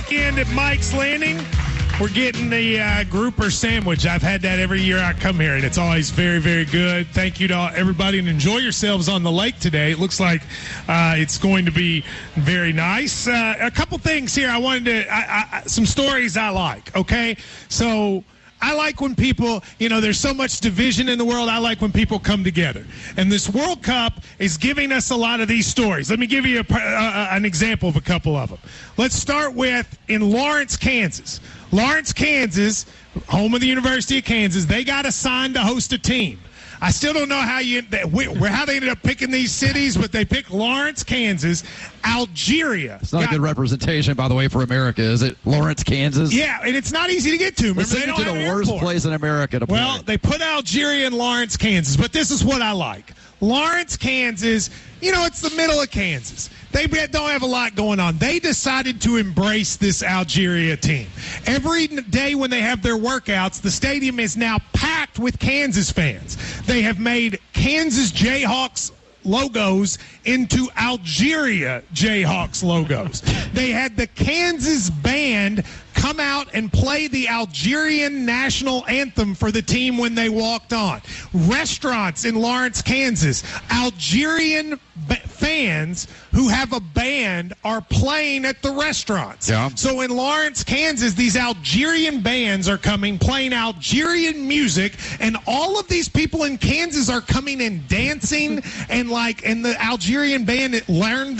weekend at Mike's Landing. We're getting the grouper sandwich. I've had that every year I come here, and it's always very, very good. Thank you to everybody, and enjoy yourselves on the lake today. It looks like it's going to be very nice. A couple things here I wanted to some stories I like, okay? So I like when people, there's so much division in the world. I like when people come together. And this World Cup is giving us a lot of these stories. Let me give you an example of a couple of them. Let's start with in Lawrence, Kansas. Lawrence, Kansas, home of the University of Kansas, they got assigned to host a team. I still don't know how they ended up picking these cities, but they picked Lawrence, Kansas, Algeria. It's not a good representation, by the way, for America, is it? Lawrence, Kansas? Yeah, and it's not easy to get to. Let's take it to the worst place in America to play. Well, they put Algeria in Lawrence, Kansas, but this is what I like. Lawrence, Kansas, it's the middle of Kansas. They don't have a lot going on. They decided to embrace this Algeria team. Every day when they have their workouts, the stadium is now packed with Kansas fans. They have made Kansas Jayhawks logos into Algeria Jayhawks logos. They had the Kansas band come out and play the Algerian national anthem for the team when they walked on. Restaurants in Lawrence, Kansas, Algerian fans who have a band are playing at the restaurants. Yeah. So in Lawrence, Kansas, these Algerian bands are coming, playing Algerian music, and all of these people in Kansas are coming and dancing, and the Algerian band learned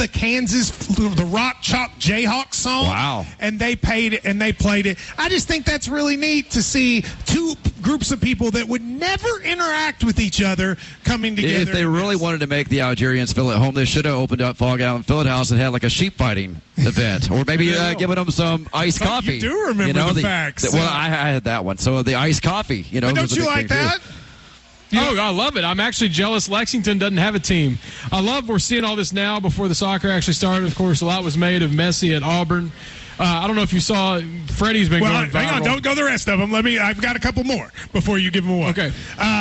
the Rock Chalk Jayhawks song. Wow. And they played it. I just think that's really neat to see two groups of people that would never interact with each other coming together. If they really wanted to make the Algerians feel at home, they should have opened up Fog Island Fieldhouse and had like a sheep fighting event, or maybe giving them some iced coffee. You do remember the facts. Well, I had that one. So the iced coffee, But don't you like that? Oh, I love it. I'm actually jealous Lexington doesn't have a team. We're seeing all this now before the soccer actually started. Of course, a lot was made of Messi at Auburn. I don't know if you saw, Freddie's been going viral. Hang on, don't go the rest of them. I've got a couple more before you give them away. Okay.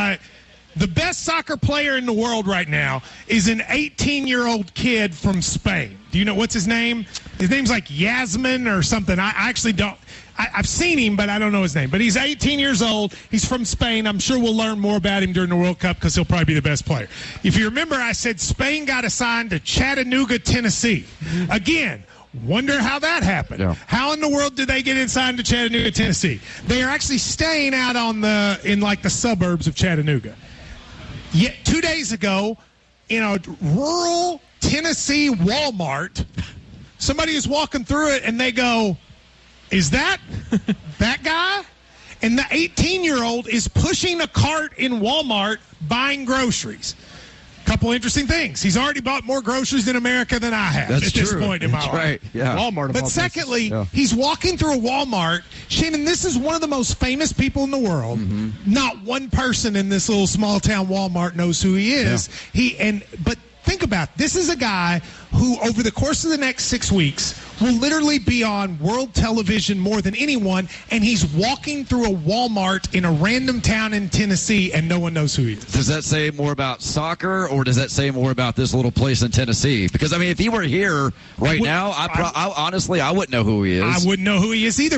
The best soccer player in the world right now is an 18-year-old kid from Spain. Do you know what's his name? His name's like Yasmin or something. I actually don't. I've seen him, but I don't know his name. But he's 18 years old. He's from Spain. I'm sure we'll learn more about him during the World Cup because he'll probably be the best player. If you remember, I said Spain got assigned to Chattanooga, Tennessee. Again, wonder how that happened. Yeah. How in the world did they get assigned to Chattanooga, Tennessee? They are actually staying out in the suburbs of Chattanooga. Yet 2 days ago, in a rural Tennessee Walmart, somebody is walking through it and they go, "Is that that guy?" And the 18-year-old is pushing a cart in Walmart buying groceries. Couple interesting things. He's already bought more groceries in America than I have That's at true. this point in my life. Right. Yeah. Walmart. But secondly, he's walking through a Walmart. Shannon, this is one of the most famous people in the world. Mm-hmm. Not one person in this little small town Walmart knows who he is. Yeah. But think about it. This is a guy who, over the course of the next 6 weeks, will literally be on world television more than anyone, and he's walking through a Walmart in a random town in Tennessee, and no one knows who he is. Does that say more about soccer, or does that say more about this little place in Tennessee? Because, if he were here right now, I honestly, I wouldn't know who he is. I wouldn't know who he is either.